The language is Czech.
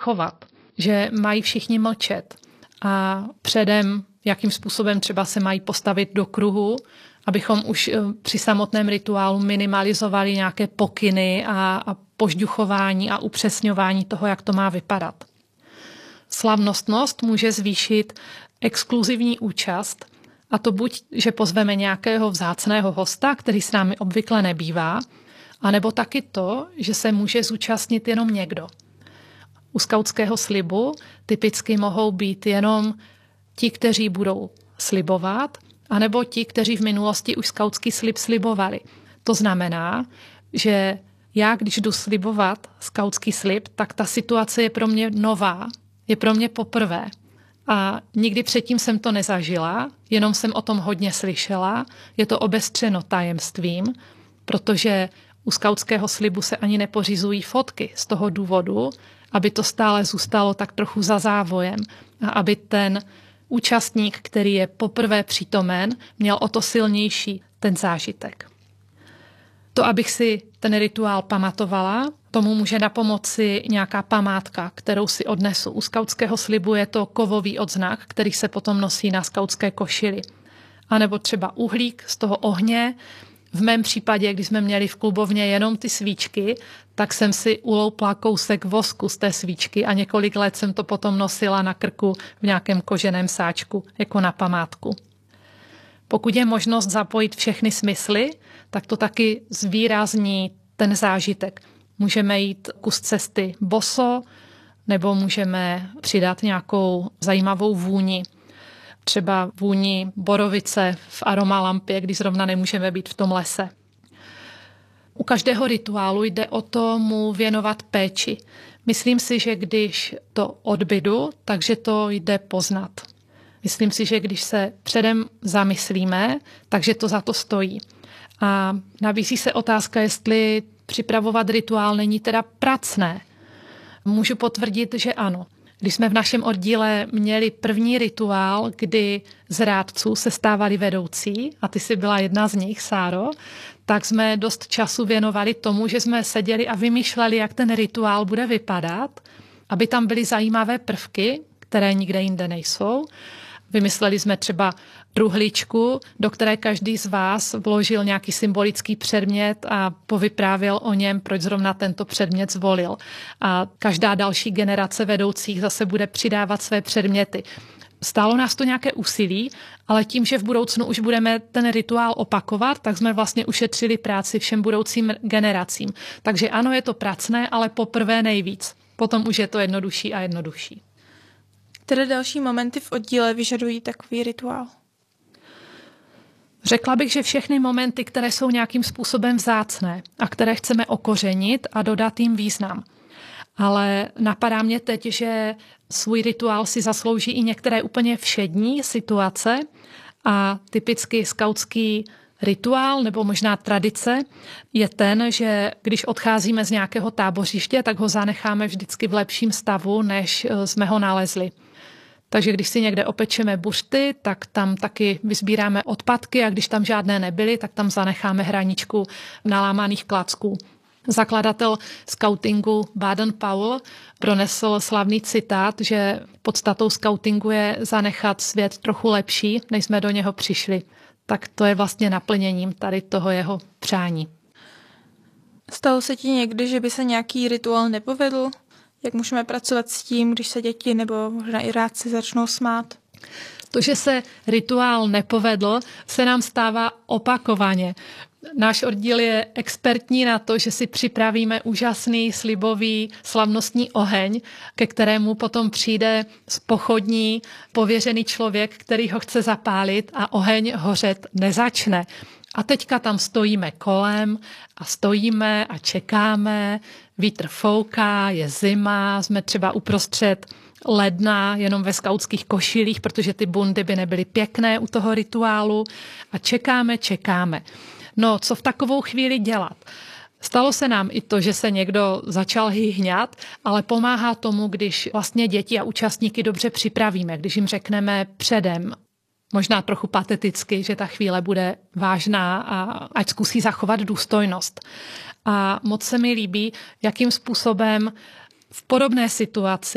zachovat, že mají všichni mlčet a předem, jakým způsobem třeba se mají postavit do kruhu, abychom už při samotném rituálu minimalizovali nějaké pokyny a požďuchování a upřesňování toho, jak to má vypadat. Slavnostnost může zvýšit exkluzivní účast, a to buď, že pozveme nějakého vzácného hosta, který s námi obvykle nebývá, anebo taky to, že se může zúčastnit jenom někdo. U skautského slibu typicky mohou být jenom ti, kteří budou slibovat, anebo ti, kteří v minulosti už skautský slib slibovali. To znamená, že já, když jdu slibovat skautský slib, tak ta situace je pro mě nová, je pro mě poprvé. A nikdy předtím jsem to nezažila, jenom jsem o tom hodně slyšela. Je to obestřeno tajemstvím, protože u skautského slibu se ani nepořizují fotky z toho důvodu, aby to stále zůstalo tak trochu za závojem a aby ten účastník, který je poprvé přítomen, měl o to silnější ten zážitek. To, abych si ten rituál pamatovala, tomu může napomoci nějaká památka, kterou si odnesu. U skautského slibu je to kovový odznak, který se potom nosí na skautské košili. A nebo třeba uhlík z toho ohně. V mém případě, když jsme měli v klubovně jenom ty svíčky, tak jsem si uloupla kousek vosku z té svíčky a několik let jsem to potom nosila na krku v nějakém koženém sáčku, jako na památku. Pokud je možnost zapojit všechny smysly, tak to taky zvýrazní ten zážitek. Můžeme jít kus cesty boso, nebo můžeme přidat nějakou zajímavou vůni. Třeba vůni borovice v aromalampě, když zrovna nemůžeme být v tom lese. U každého rituálu jde o to mu věnovat péči. Myslím si, že když to odbydu, takže to jde poznat. Myslím si, že když se předem zamyslíme, takže to za to stojí. A nabízí se otázka, jestli připravovat rituál není teda pracné. Můžu potvrdit, že ano. Když jsme v našem oddíle měli první rituál, kdy z rádců se stávali vedoucí, a ty jsi byla jedna z nich, Sáro, tak jsme dost času věnovali tomu, že jsme seděli a vymýšleli, jak ten rituál bude vypadat, aby tam byly zajímavé prvky, které nikde jinde nejsou. Vymysleli jsme třeba truhličku, do které každý z vás vložil nějaký symbolický předmět a povyprávěl o něm, proč zrovna tento předmět zvolil. A každá další generace vedoucích zase bude přidávat své předměty. Stálo nás to nějaké úsilí, ale tím, že v budoucnu už budeme ten rituál opakovat, tak jsme vlastně ušetřili práci všem budoucím generacím. Takže ano, je to pracné, ale poprvé nejvíc. Potom už je to jednodušší a jednodušší. Které další momenty v oddíle vyžadují takový rituál? Řekla bych, že všechny momenty, které jsou nějakým způsobem vzácné a které chceme okořenit a dodat jim význam. Ale napadá mě teď, že svůj rituál si zaslouží i některé úplně všední situace a typicky skautský rituál nebo možná tradice je ten, že když odcházíme z nějakého tábořiště, tak ho zanecháme vždycky v lepším stavu, než jsme ho nalezli. Takže když si někde opečeme buřty, tak tam taky vysbíráme odpadky a když tam žádné nebyly, tak tam zanecháme hraničku nalámaných klacků. Zakladatel skautingu Baden-Powell pronesl slavný citát, že podstatou skautingu je zanechat svět trochu lepší, než jsme do něho přišli. Tak to je vlastně naplněním tady toho jeho přání. Stalo se ti někdy, že by se nějaký rituál nepovedl? Jak můžeme pracovat s tím, když se děti nebo možná i rádci začnou smát? To, že se rituál nepovedl, se nám stává opakovaně. Náš oddíl je expertní na to, že si připravíme úžasný, slibový, slavnostní oheň, ke kterému potom přijde z pochodní pověřený člověk, který ho chce zapálit a oheň hořet nezačne. A teďka tam stojíme kolem a stojíme a čekáme, vítr fouká, je zima, jsme třeba uprostřed ledna jenom ve skautských košilích, protože ty bundy by nebyly pěkné u toho rituálu a čekáme. No, co v takovou chvíli dělat? Stalo se nám i to, že se někdo začal hýhňat, ale pomáhá tomu, když vlastně děti a účastníky dobře připravíme, když jim řekneme předem, možná trochu pateticky, že ta chvíle bude vážná a ať zkusí zachovat důstojnost. A moc se mi líbí, jakým způsobem v podobné situaci